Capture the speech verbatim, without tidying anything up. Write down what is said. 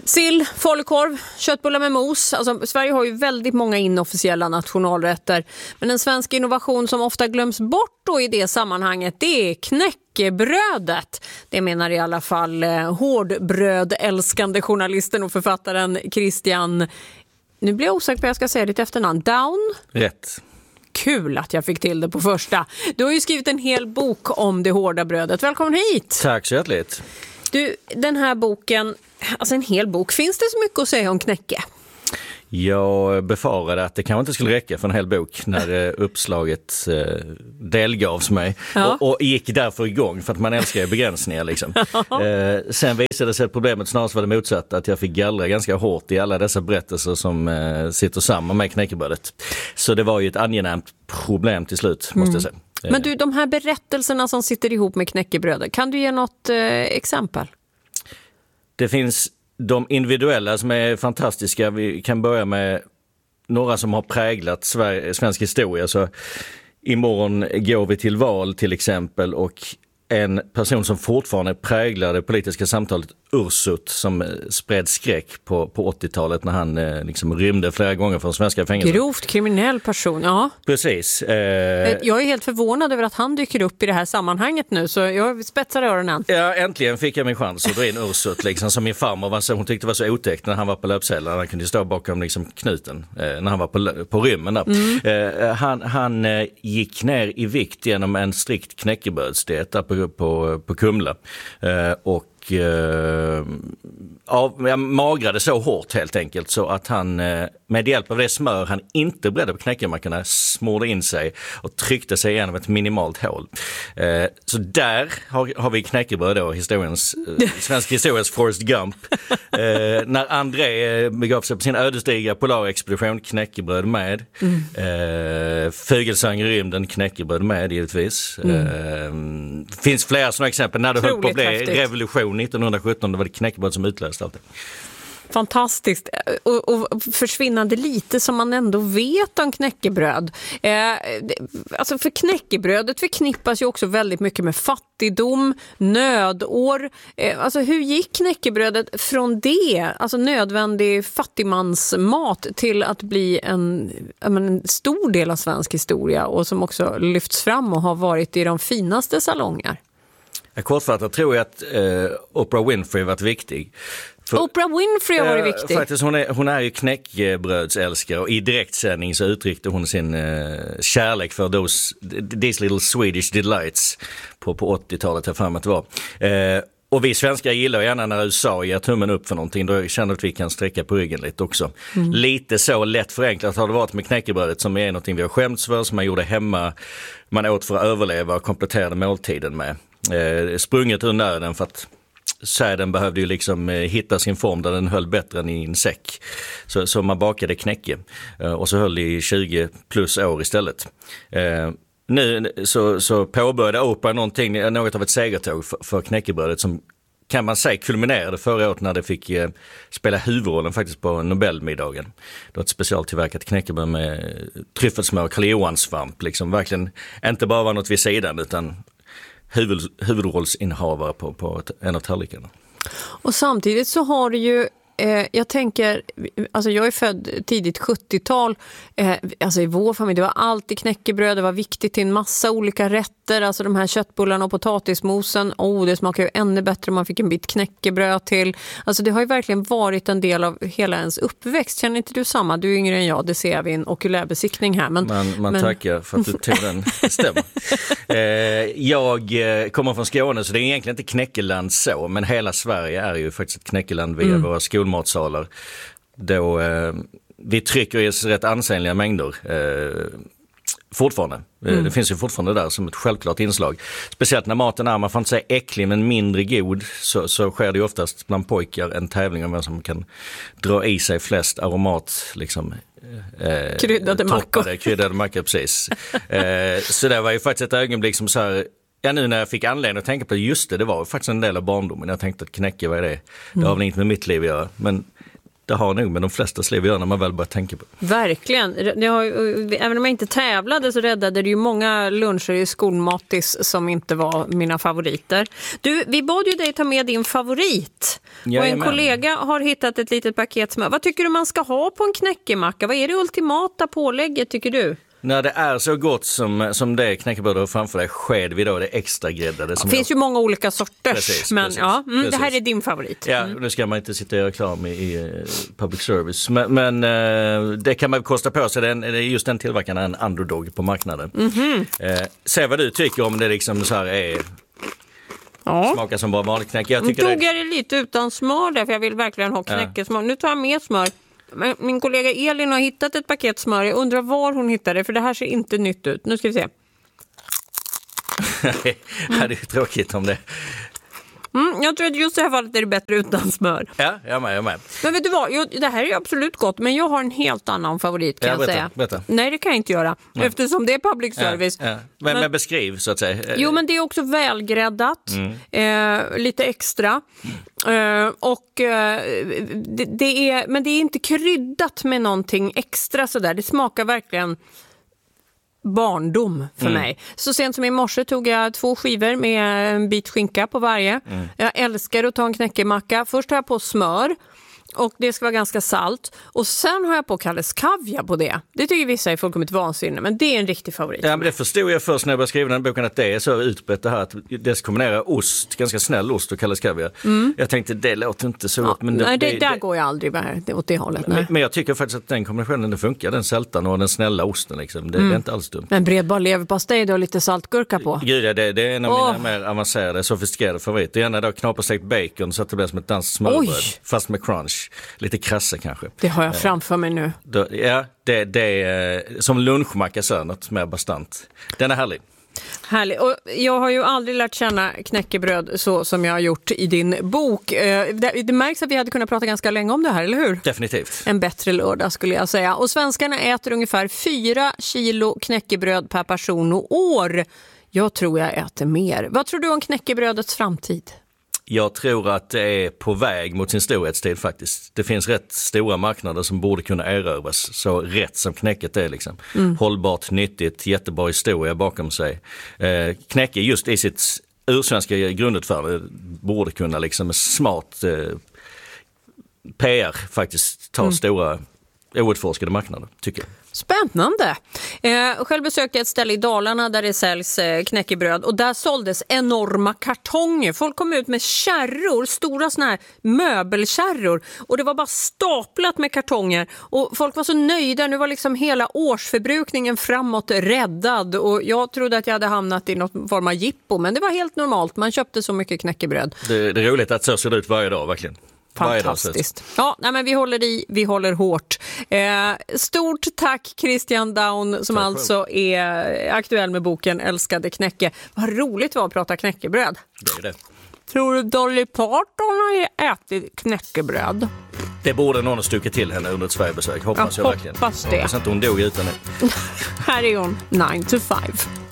Sill, falukorv, köttbullar med mos. Alltså, Sverige har ju väldigt många inofficiella nationalrätter. Men en svensk innovation som ofta glöms bort då i det sammanhanget, det är knäckebrödet. Det menar i alla fall eh, hårdbrödälskande journalisten och författaren Christian... Nu blir jag osäker på att jag ska säga ditt efternamn. Down? Rätt. Kul att jag fick till det på första. Du har ju skrivit en hel bok om det hårda brödet. Välkommen hit! Tack så hjärtligt. Du, den här boken, alltså en hel bok, finns det så mycket att säga om knäcke? Jag befarade att det kanske inte skulle räcka för en hel bok när uppslaget delgavs mig. Ja. Och, och gick därför igång för att man älskar begränsningar. Liksom. eh, sen visade sig att problemet snarare var det motsatta, att jag fick gallra ganska hårt i alla dessa berättelser som eh, sitter samman med knäckebrödet. Så det var ju ett angenämt problem till slut, måste jag säga. Mm. Men du, de här berättelserna som sitter ihop med knäckebrödet, kan du ge något eh, exempel? Det finns de individuella som är fantastiska. Vi kan börja med några som har präglat Sverige, svensk historia. Så imorgon går vi till val till exempel, och en person som fortfarande präglar det politiska samtalet, Ursut, som spred skräck på, på åttiotalet när han eh, liksom rymde flera gånger från svenska fängelser. Grovt kriminell person, ja. Precis. Eh... Jag är helt förvånad över att han dyker upp i det här sammanhanget nu, så jag spetsar öronen. Ja, äntligen fick jag min chans att dra in Ursut, liksom, som min farmor var så, hon tyckte det var så otäckt när han var på löpsedlarna. Han kunde stå bakom liksom, knuten eh, när han var på, på rymmen där. Mm. Eh, han han eh, gick ner i vikt genom en strikt knäckebrödsdiet där på, på, på Kumla. Eh, och Uh, ja, jag magrade så hårt helt enkelt så att han uh, med hjälp av det smör han inte bredde på knäckemackorna smorde in sig och tryckte sig igenom ett minimalt hål. Uh, så där har, har vi knäckebröd då, historiens, uh, svensk historiens Forrest Gump. Uh, när André begav sig på sin ödesdigra polarexpedition, knäckebröd med. Mm. Uh, Fygelsang i rymden, knäckebröd med givetvis. Mm. Uh, finns flera sådana exempel när det höll på att bli häftigt. Revolution nittonhundrasjutton, då var det knäckebröd som utlöste allt det. Fantastiskt. Och, och försvinnande lite som man ändå vet om knäckebröd. Eh, alltså för knäckebrödet förknippas ju också väldigt mycket med fattigdom, nödår. Eh, alltså hur gick knäckebrödet från det, alltså nödvändig fattigmansmat, till att bli en, en stor del av svensk historia och som också lyfts fram och har varit i de finaste salonger? Kortfattat tror jag att eh, Oprah Winfrey varit viktig. För, Oprah Winfrey har varit viktig. Eh, faktiskt, hon, är, hon är ju knäckebrödsälskare, och i direktsändning så uttryckte hon sin eh, kärlek för those, these little Swedish delights på, på åttiotalet, jag för att det var. Eh, och vi svenskar gillar gärna när U S A ger tummen upp för någonting, då känner att vi kan sträcka på ryggen lite också. Mm. Lite så lätt förenklat har det varit med knäckebrödet, som är någonting vi har skämts för, som man gjorde hemma, man åt för att överleva och kompletterade måltiden med. Eh, sprunget ur nöden för att säden behövde ju liksom eh, hitta sin form där den höll bättre än i en säck. Så, så man bakade knäcke eh, och så höll det i tjugo plus år istället. Eh, nu så, så påbörjade Oprah någonting, något av ett segertåg för, för knäckebrödet, som kan man säga kulminerade förra året när det fick eh, spela huvudrollen faktiskt på Nobelmiddagen. Det var ett specialtillverkat knäckebröd med tryffelsmör, Karl Johan-svamp, liksom verkligen inte bara var något vid sidan utan huvud, huvudrollsinnehavare på, på en av tallrikarna. Och samtidigt så har det ju, eh, jag tänker, alltså jag är född tidigt sjuttiotal, eh, alltså i vår familj, det var alltid knäckebröd, det var viktigt till en massa olika rätter, alltså de här köttbullarna och potatismosen, oh, det smakar ju ännu bättre om man fick en bit knäckebröd till. Alltså det har ju verkligen varit en del av hela ens uppväxt. Känner inte du samma? Du är yngre än jag, det ser vi i en okulärbesiktning här. Men, man man men... tackar för att du tog den, stämmer. eh, jag kommer från Skåne, så det är egentligen inte knäckeland så, men hela Sverige är ju faktiskt ett knäckeland via mm. våra skolmatsalar. Då eh, vi trycker i oss rätt ansenliga mängder eh, fortfarande. Mm. Det finns ju fortfarande där som ett självklart inslag. Speciellt när maten är, man får inte säga äcklig men mindre god, så, så sker det ju oftast bland pojkar en tävling om vem som kan dra i sig flest aromat, liksom eh, kryddade mackor. Kryddade mackor, precis. eh, så det var ju faktiskt ett ögonblick som så här, ja, nu när jag fick anledning att tänka på det, just det, det var faktiskt en del av barndomen. Jag tänkte att knäcke, vad är det? Det har väl inte med mitt liv att göra, men det har nog med de flesta liv att göra när man väl börjar tänka på det. Verkligen. Jag har, även om jag inte tävlade så räddade det ju många luncher i skolmatis som inte var mina favoriter. Du, vi bad ju dig ta med din favorit. Och en kollega har hittat ett litet paket smör. Vad tycker du man ska ha på en knäckemacka? Vad är det ultimata pålägget tycker du? När det är så gott som, som det knäckebröd har framför dig, sked vi då det extra gräddade. Det finns jag... ju många olika sorters, precis, men precis, ja, mm, precis. Det här är din favorit. Ja, mm. nu ska man inte sitta och göra reklam i, i public service, men, men uh, det kan man kosta på sig. Den, just den tillverkaren är en underdog på marknaden. Mm-hmm. Uh, se vad du tycker om det liksom så här är... Ja. Smakar som bara vanlig knäcke. Jag tycker nu tog det... jag det lite utan smör där, för jag vill verkligen ha knäckesmör. Ja. Nu tar jag mer smör. Min kollega Elin har hittat ett paket smör. Jag undrar var hon hittade det, för det här ser inte nytt ut. Nu ska vi se. Mm. Det är ju tråkigt om det. Mm, jag tror att just det här fallet är det bättre utan smör. Ja, jag med, jag med. Men vet du vad, jag, det här är absolut gott, men jag har en helt annan favorit kan ja, jag berätta, säga. Berätta. Nej, det kan jag inte göra, ja. Eftersom det är public service. Ja, ja. Men, men, men beskriv så att säga. Jo, men det är också välgräddat, mm. eh, lite extra. Mm. Eh, och eh, det, det är, men det är inte kryddat med någonting extra sådär. Det smakar verkligen... barndom för mm. mig. Så sent som i morse tog jag två skivor med en bit skinka på varje. Mm. Jag älskar att ta en knäckemacka. Först har jag på smör och det ska vara ganska salt. Och sen har jag på Kalles kaviar på det. Det tycker vissa är fullkomligt vansinne, men det är en riktig favorit. Ja, men det förstod jag först när jag började skriva den boken, att det är så utbrett det här att det ska kombinera ost, ganska snäll ost och Kalles kaviar. Mm. Jag tänkte, det låter inte så gott. Ja, men det, nej, det, det, där det, går jag aldrig med det, åt det hållet. Men, men jag tycker faktiskt att den kombinationen det funkar, den sältan och den snälla osten. Liksom. Det, mm. det är inte alls dumt. Men bredbar leverpastej då, lite saltgurka på. Gud, ja, det, det är en av oh. mina mer avancerade, sofistikerade favoriter. Gärna då knaperstekt bacon så att det blir som ett danskt smörbröd. Oj. Fast med crunch. Lite krasse kanske. Det har jag framför mig nu. Då, ja, det, det är som lunchmacka så, något mer bastant. Den är härlig. Härligt. Och jag har ju aldrig lärt känna knäckebröd så som jag har gjort i din bok. Det, det märks att vi hade kunnat prata ganska länge om det här, eller hur? Definitivt. En bättre lördag skulle jag säga. Och svenskarna äter ungefär fyra kilo knäckebröd per person och år. Jag tror jag äter mer. Vad tror du om knäckebrödets framtid? Jag tror att det är på väg mot sin storhetstid faktiskt. Det finns rätt stora marknader som borde kunna erövras. Så rätt som knäcket är liksom. Mm. Hållbart, nyttigt, jättebra historia bakom sig. Eh, knäcke just i sitt ursvenska grundutförande borde kunna liksom med smart eh, P R faktiskt ta mm. stora outforskade marknader, tycker jag. Spännande. Eh, själv besökte jag ett ställe i Dalarna där det säljs eh, knäckebröd och där såldes enorma kartonger. Folk kom ut med kärror, stora såna här möbelkärror och det var bara staplat med kartonger och folk var så nöjda. Nu var liksom hela årsförbrukningen framåt räddad och jag trodde att jag hade hamnat i någon form av jippo, men det var helt normalt. Man köpte så mycket knäckebröd. Det, det är roligt att så ser det ut varje dag, verkligen. Fantastiskt. Ja, nej, men vi håller i, vi håller hårt. Eh, stort tack Christian Daun som tack alltså är aktuell med boken Älskade knäcke. Vad roligt det var att prata knäckebröd. Det är det. Tror du Dolly Parton har ätit knäckebröd? Det borde någon ha stuckit till henne under ett Sverigebesök. Hoppas jag, jag verkligen. Hoppas det. Hoppas inte hon dog utan det. Här är hon, nine to five.